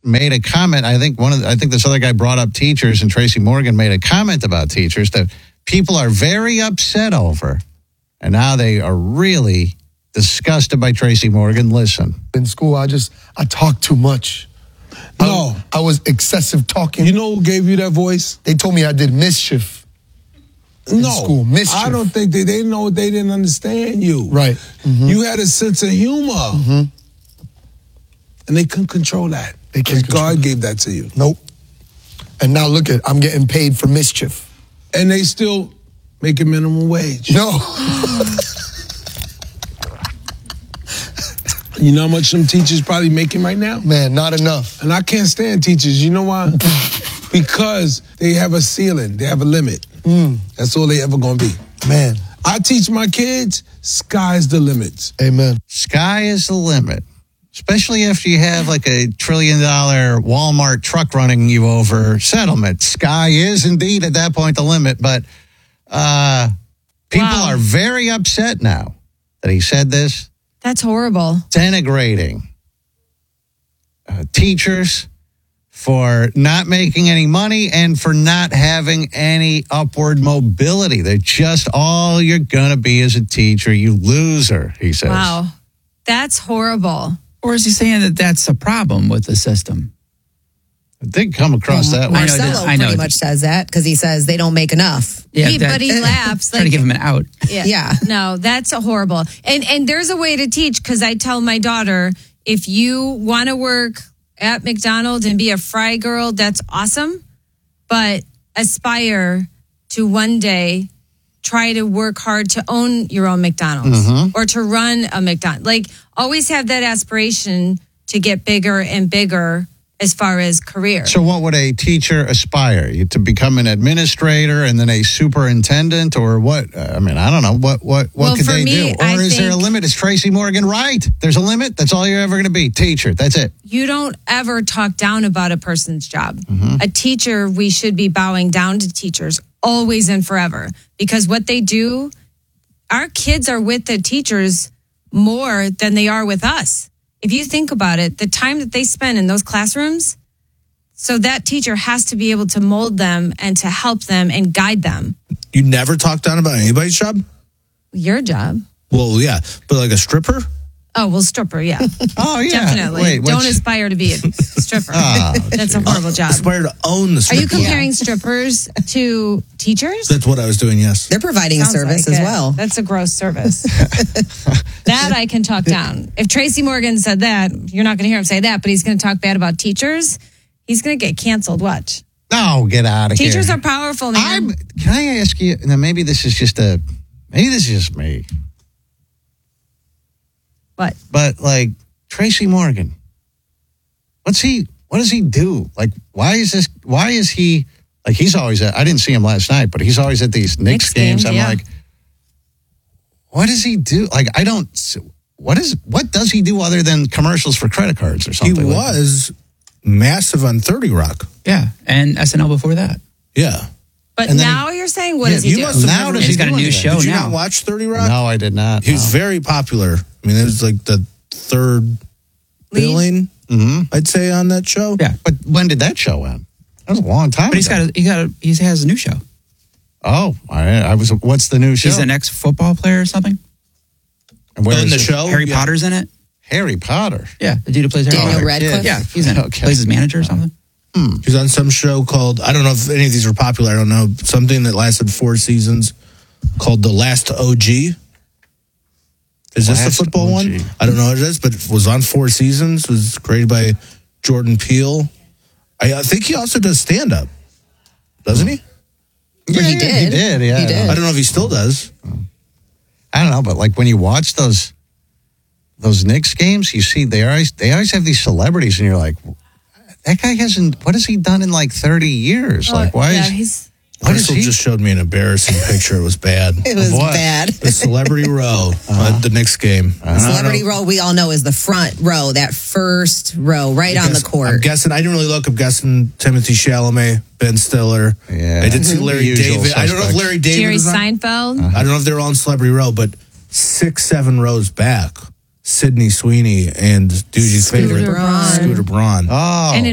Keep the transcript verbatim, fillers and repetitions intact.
made a comment. I think one of the, I think this other guy brought up teachers, and Tracy Morgan made a comment about teachers that people are very upset over, and now they are really disgusted by Tracy Morgan. Listen, in school, I just I talk too much. No, I, I was excessive talking. You know who gave you that voice? They told me I did mischief. In No, school, mischief. I don't think they they know they didn't understand you. Right. Mm-hmm. You had a sense of humor, mm-hmm. and they couldn't control that. They can't because God control gave that to you. Nope. And now look at, I'm getting paid for mischief. And they still making minimum wage. No. You know how much some teachers probably making right now? Man, not enough. And I can't stand teachers. You know why? Because they have a ceiling. They have a limit. Mm. That's all they ever going to be. Man. I teach my kids, sky's the limit. Amen. Sky is the limit. Especially after you have like a trillion dollar Walmart truck running you over settlement. Sky is indeed at that point the limit. But uh, people Wow. are very upset now that he said this. That's horrible. Denigrating uh, teachers for not making any money and for not having any upward mobility. They're just all you're going to be as a teacher, you loser, he says. Wow. That's horrible. Or is he saying that that's a problem with the system? I did come across that one. I know Marcelo that- I know pretty that. much says that because he says they don't make enough. Yeah, he, that- but he laughs. Trying to give him an out. Yeah. Yeah. No, that's a horrible. And and there's a way to teach because I tell my daughter, if you want to work at McDonald's and be a fry girl, that's awesome. But aspire to one day try to work hard to own your own McDonald's Mm-hmm. or to run a McDonald's. Like always have that aspiration to get bigger and bigger as far as career. So what would a teacher aspire? You to become an administrator and then a superintendent, or what? I mean, I don't know. What what what Well, could for they me, do? Or I is there a think- limit? Is Tracy Morgan right? There's a limit? That's all you're ever going to be? Teacher. That's it. You don't ever talk down about a person's job. Mm-hmm. A teacher, we should be bowing down to teachers always and forever because what they do, our kids are with the teachers more than they are with us. If you think about it, the time that they spend in those classrooms, so that teacher has to be able to mold them and to help them and guide them. You never talk down about anybody's job? Your job. Well, yeah, but like a stripper? Oh, well, stripper, yeah. Oh, yeah. Definitely. Wait, Don't what's- aspire to be a stripper. Oh, That's a horrible job. Aspire to own the Are stripper. you comparing strippers to teachers? That's what I was doing, yes. They're providing a Sounds service like as it. well. That's a gross service. That I can talk down. If Tracy Morgan said that, you're not going to hear him say that, but he's going to talk bad about teachers. He's going to get canceled. Watch. No, get out of here. Teachers are powerful, man. I'm, can I ask you, now maybe this is just a, maybe this is just me, What? but like Tracy Morgan, what's he, what does he do? Like, why is this, why is he, like he's always at, I didn't see him last night, but he's always at these Knicks, Knicks games. games, I'm yeah. like, what does he do? Like, I don't, what is, what does he do other than commercials for credit cards or He something? like that? was massive on thirty Rock. Yeah, and S N L before that. Yeah. But And then now you're saying, what Yeah, does he you do? must have Now never- does And he he's got do a new anything? show Did you now. not watch thirty Rock? No, I did not. He was no. very popular. I mean, it was like the third Lead? billing, Mhm. I'd say, on that show. Yeah, But when did that show end? That was a long time but he's ago. got a, he got a, he has a new show. Oh, I, I was. What's the new show? He's an ex football player or something. And where in is the it? show. Harry Yeah. Potter's in it. Harry Potter. Yeah, the dude who plays Harry Daniel Potter. Radcliffe? Yeah, he's in it. Okay. Plays his manager or something. He was on some show called, I don't know if any of these were popular, I don't know, something that lasted four seasons called The Last O G. Is this Last the football O G. one? I don't know what it is, but it was on four seasons. It was created by Jordan Peele. I, I think he also does stand-up, doesn't he? Well, he Yeah, did. He did. Yeah. He did. I don't know if he still does. I don't know, but like when you watch those those Knicks games, you see they always they always have these celebrities, and you're like, that guy hasn't. What has he done in like thirty years? Like, why yeah, is he's what is Crystal he? just showed me an embarrassing picture. It was bad. It was What? bad. The Celebrity Row at the Knicks game. I don't Celebrity know. row, we all know, is the front row, that first row, right on the Guess- I'm court. guessing. I didn't really look. I'm guessing Timothy Chalamet, Ben Stiller. Yeah. I did see The Larry usual David. I don't know if suspects. Larry David Jerry is on. Seinfeld. I don't know if they're all in Celebrity Row, but six, seven rows back, Sydney Sweeney and Dude's Scooter favorite, Braun. Scooter Braun. Oh, And in